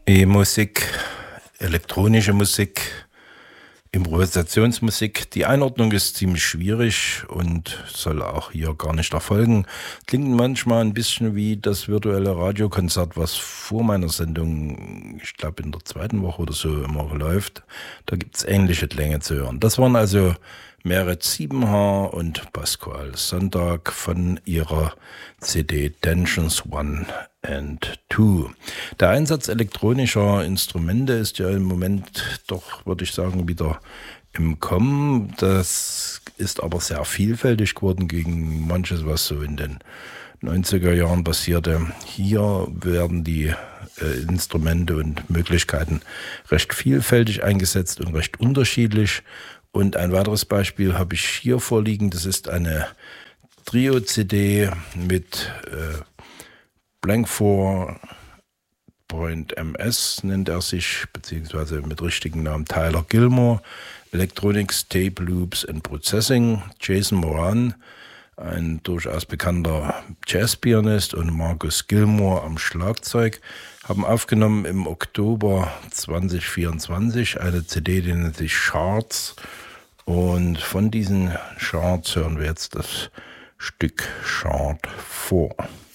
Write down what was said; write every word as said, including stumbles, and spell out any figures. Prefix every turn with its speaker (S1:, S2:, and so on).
S1: E-Musik, elektronische Musik, Improvisationsmusik. Die Einordnung ist ziemlich schwierig und soll auch hier gar nicht erfolgen. Klingt manchmal ein bisschen wie das virtuelle Radiokonzert, was vor meiner Sendung, ich glaube in der zweiten Woche oder so immer läuft. Da gibt es ähnliche Klänge zu hören. Das waren also Meret Siebenhaar und Pascual Sonntag von ihrer C D Tensions One and Two. Der Einsatz elektronischer Instrumente ist ja im Moment doch, würde ich sagen, wieder im Kommen. Das ist aber sehr vielfältig geworden gegen manches, was so in den neunziger Jahren passierte. Hier werden die äh, Instrumente und Möglichkeiten recht vielfältig eingesetzt und recht unterschiedlich. Und ein weiteres Beispiel habe ich hier vorliegen. Das ist eine Trio-C D mit äh, Blank vier Point M S nennt er sich, beziehungsweise mit richtigen Namen Tyler Gilmore, Electronics, Tape Loops and Processing, Jason Moran, ein durchaus bekannter Jazzpianist, und Marcus Gilmore am Schlagzeug, haben aufgenommen im Oktober zwanzig vierundzwanzig eine C D, die nennt sich Charts. Und von diesen Charts hören wir jetzt das Stück Chart vier.